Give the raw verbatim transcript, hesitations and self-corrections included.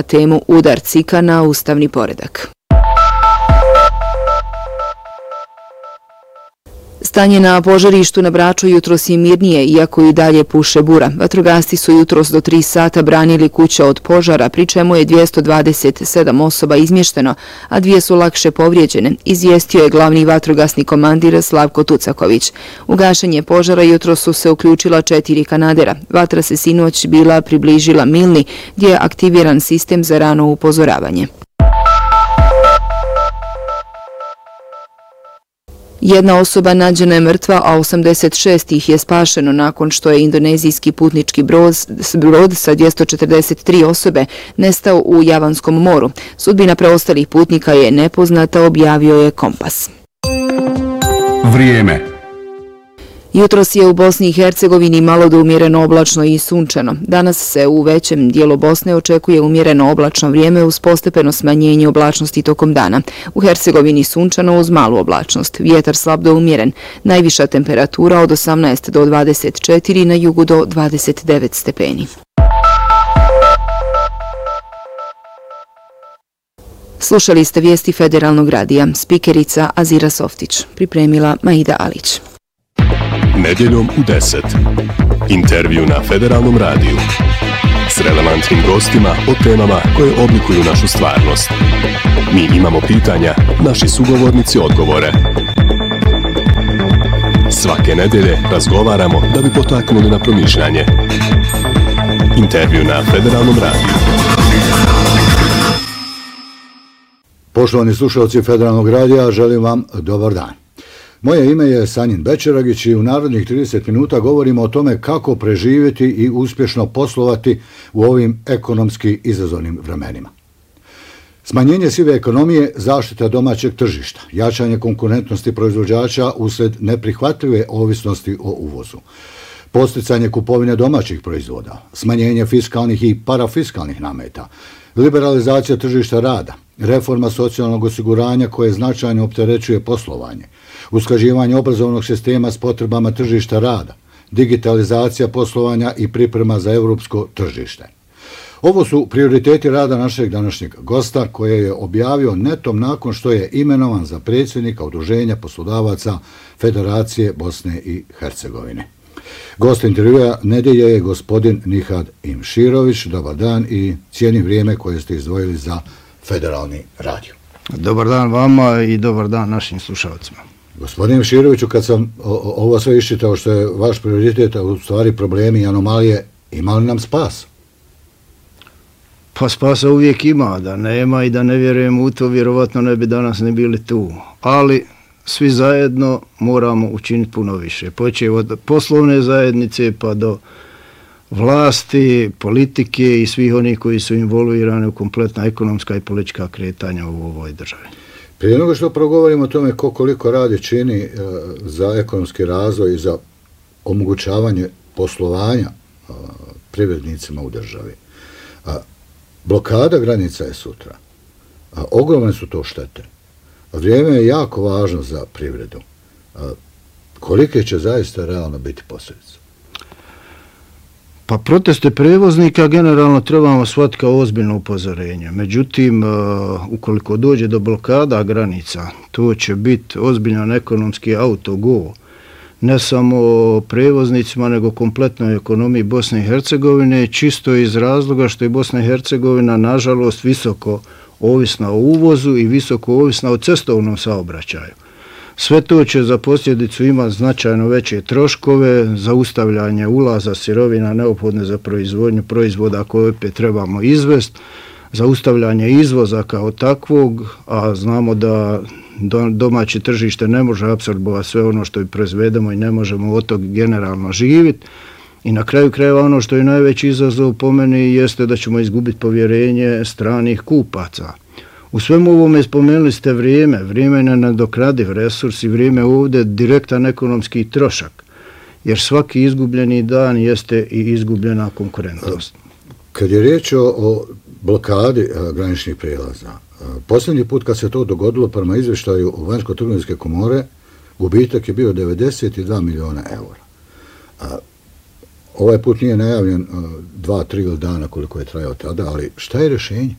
temu Udar Cika na ustavni poredak. Stanje na požarištu na Braču jutros je mirnije, iako i dalje puše bura. Vatrogasci su jutros do tri sata branili kuće od požara, pri čemu je dvjesto dvadeset sedam osoba izmješteno, a dvije su lakše povrijeđene, izvijestio je glavni vatrogasni komandir Slavko Tucaković. U gašenje požara jutros su se uključila četiri kanadera. Vatra se sinoć bila približila Milni, gdje je aktiviran sistem za rano upozoravanje. Jedna osoba nađena je mrtva, a osamdeset šest ih je spašeno nakon što je indonezijski putnički brod sa dvjesto četrdeset tri osobe nestao u Javanskom moru. Sudbina preostalih putnika je nepoznata, objavio je Kompas. Vrijeme. Jutros je u Bosni i Hercegovini malo do umjereno oblačno i sunčano. Danas se u većem dijelu Bosne očekuje umjereno oblačno vrijeme uz postepeno smanjenje oblačnosti tokom dana. U Hercegovini sunčano uz malu oblačnost, vjetar slab do umjeren, najviša temperatura od osamnaest do dvadeset četiri, na jugu do dvadeset devet stepeni. Slušali ste vijesti Federalnog radija, spikerica Azira Softić, pripremila Maida Alić. Nedjeljom u deset. Intervju na Federalnom radiju. S relevantnim gostima o temama koje oblikuju našu stvarnost. Mi imamo pitanja, naši sugovornici odgovore. Svake nedjelje razgovaramo da bi potaknuli na promišljanje. Intervju na Federalnom radiju. Poštovani slušalci Federalnog radija, želim vam dobar dan. Moje ime je Sanjin Bečeragić i u narednih trideset minuta govorimo o tome kako preživjeti i uspješno poslovati u ovim ekonomski izazovnim vremenima. Smanjenje sive ekonomije, zaštita domaćeg tržišta, jačanje konkurentnosti proizvođača usred neprihvatljive ovisnosti o uvozu, podsticanje kupovine domaćih proizvoda, smanjenje fiskalnih i parafiskalnih nameta, liberalizacija tržišta rada, reforma socijalnog osiguranja koje značajno opterećuje poslovanje, usklađivanje obrazovnog sistema s potrebama tržišta rada, digitalizacija poslovanja i priprema za europsko tržište. Ovo su prioriteti rada našeg današnjeg gosta koje je objavio netom nakon što je imenovan za predsjednika Udruženja poslodavaca Federacije Bosne i Hercegovine. Gost intervjua nedjelje je gospodin Nihad Imširović. Dobar dan i cijenim vrijeme koje ste izdvojili za Federalni radio. Dobar dan vama i dobar dan našim slušalcima. Gospodin Imširoviću, kad sam ovo sve iščitao što je vaš prioritet, a u stvari problemi i anomalije, ima li nam spas? Pa spasa uvijek ima, da nema i da ne vjerujem u to, vjerovatno ne bi danas ne bili tu. Ali svi zajedno moramo učiniti puno više. Počev od poslovne zajednice pa do vlasti, politike i svih onih koji su involvirani u kompletna ekonomska i politička kretanja u ovoj državi. Prije nego što progovorimo o tome ko koliko radi čini e, za ekonomski razvoj i za omogućavanje poslovanja e, privrednicima u državi. A, blokada granica je sutra. A, ogromne su to štete. A vrijeme je jako važno za privredu. A, kolike će zaista realno biti posljedice? Pa proteste prevoznika generalno trebamo shvatiti kao ozbiljno upozorenje. Međutim, ukoliko dođe do blokada granica, to će biti ozbiljan ekonomski autogol. Ne samo prevoznicima, nego kompletnoj ekonomiji Bosne i Hercegovine, čisto iz razloga što je Bosna i Hercegovina, nažalost, visoko ovisna o uvozu i visoko ovisna o cestovnom saobraćaju. Sve to će za posljedicu imati značajno veće troškove, zaustavljanje ulaza sirovina neophodne za proizvodnju proizvoda koje opet trebamo izvesti, zaustavljanje izvoza kao takvog, a znamo da domaće tržište ne može apsorbovati sve ono što i proizvedemo i ne možemo od tog generalno živjeti. I na kraju krajeva ono što je najveći izazov po meni jeste da ćemo izgubiti povjerenje stranih kupaca. U svemu ovome spomenuli ste vrijeme, vrijeme je nenadokradiv resurs i vrijeme ovdje direktan ekonomski trošak, jer svaki izgubljeni dan jeste i izgubljena konkurentnost. Kad je riječ o, o blokadi a, graničnih prijelaza, a, posljednji put kad se to dogodilo prema izvještaju Vanjsko-trgovinske komore, gubitak je bio devedeset dva miliona eura. A, ovaj put nije najavljen a, dva, tri dana koliko je trajao tada, ali šta je rješenje?